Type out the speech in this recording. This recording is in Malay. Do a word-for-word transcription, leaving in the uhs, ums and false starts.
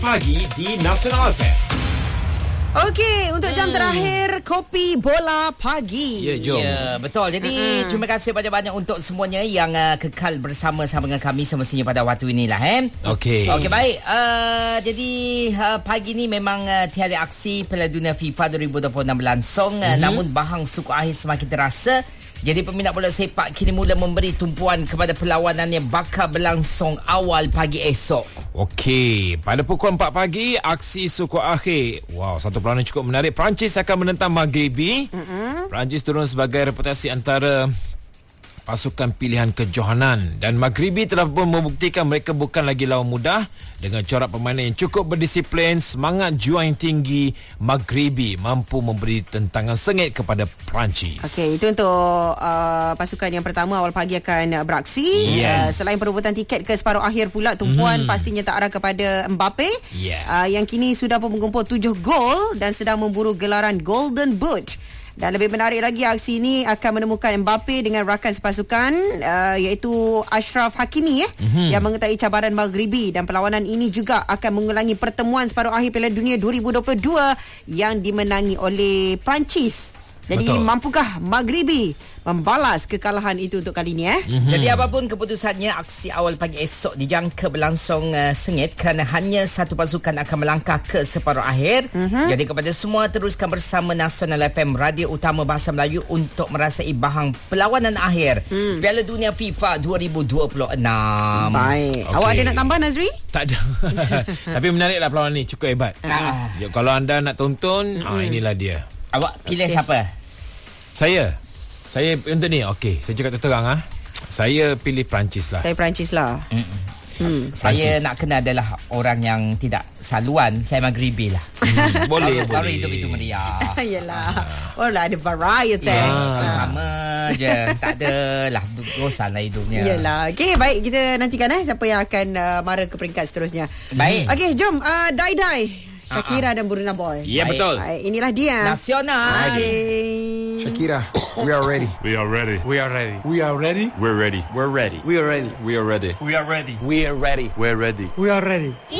Pagi di Nasional F M. Okey, untuk jam hmm. terakhir Kopi Bola Pagi. Ya, jom. Ya, betul. Jadi, mm-hmm. terima kasih banyak-banyak untuk semuanya yang uh, kekal bersama-sama dengan kami semestinya pada waktu inilah. Eh? Okey. Okey, baik. Uh, jadi, uh, pagi ni memang uh, tiada aksi Piala Dunia FIFA dua ribu dua puluh enam berlangsung. Mm-hmm. Uh, namun, bahang suku akhir semakin terasa. Jadi peminat bola sepak kini mula memberi tumpuan kepada perlawanan yang bakal berlangsung awal pagi esok. Okey, pada pukul empat pagi, aksi suku akhir. Wow, satu perlawanan cukup menarik. Perancis akan menentang Maghribi. Mm-hmm. Perancis turun sebagai reputasi antara pasukan pilihan kejohanan, dan Maghribi telah pun membuktikan mereka bukan lagi lawan mudah. Dengan corak permainan yang cukup berdisiplin, semangat juang yang tinggi, Maghribi mampu memberi tentangan sengit kepada Perancis. Okey, itu untuk uh, pasukan yang pertama awal pagi akan uh, beraksi. Yes. Uh, selain perebutan tiket ke separuh akhir pula, tumpuan mm. pastinya tak arah kepada Mbappe. Yeah. Uh, yang kini sudah pun mengumpul tujuh gol dan sedang memburu gelaran Golden Boot. Dan lebih menarik lagi, aksi ini akan menemukan Mbappe dengan rakan sepasukan uh, iaitu Ashraf Hakimi eh, mm-hmm. yang mengetahui cabaran Maghribi, dan perlawanan ini juga akan mengulangi pertemuan separuh akhir Piala Dunia dua ribu dua puluh dua yang dimenangi oleh Perancis. Jadi betul. Mampukah Maghribi membalas kekalahan itu untuk kali ini eh? Mm-hmm. Jadi apapun keputusannya, aksi awal pagi esok dijangka berlangsung uh, sengit kerana hanya satu pasukan akan melangkah ke separuh akhir. Mm-hmm. Jadi kepada semua, teruskan bersama Nasional F M, radio utama bahasa Melayu, untuk merasai bahang perlawanan akhir mm. Piala Dunia FIFA dua ribu dua puluh enam. Baik. Okay. Awak ada nak tambah, Nazri? Tak ada. Tapi menariklah perlawanan ni, cukup hebat. Ah. Ya, kalau anda nak tonton, mm. ah, inilah dia. Awak pilih okay. siapa? Saya Saya untuk ni, okey, saya cakap terang ah. Saya pilih Perancis lah. Saya Perancis lah. Hmm. Saya nak kena adalah orang yang tidak saluan. Saya Maghribi lah. Hmm, boleh, baru, boleh. Baru hidup itu meriah. Yelah. Oh lah, ada variety. Ya, Ah. sama je. Tak adalah bosanlah hidupnya. Yelah. Okey, baik, kita nantikan eh siapa yang akan uh, mara ke peringkat seterusnya. Baik. Okey, jom uh, Dai Dai, Shakira uh-huh. dan Burna Boy. Ya, yeah, betul. Baik, inilah dia. Nasional. Okay. Shakira, we are ready. We are ready. We are ready. We are ready. We're ready. We're ready. We are ready. We are ready. We are ready. We are ready. We're ready. We are ready. We're ready.